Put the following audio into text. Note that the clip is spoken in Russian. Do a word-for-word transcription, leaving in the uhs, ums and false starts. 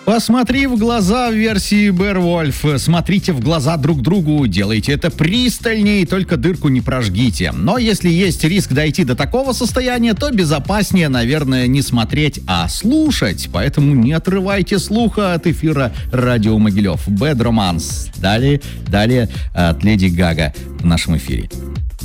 Посмотри в глаза в версии Beowulf. Смотрите в глаза друг другу. Делайте это пристальнее, только дырку не прожгите. Но если есть риск дойти до такого состояния, то безопаснее, наверное, не смотреть, а слушать. Поэтому не отрывайте слуха от эфира Радио Могилев. Bad Romance. Далее, далее от Леди Гага в нашем эфире.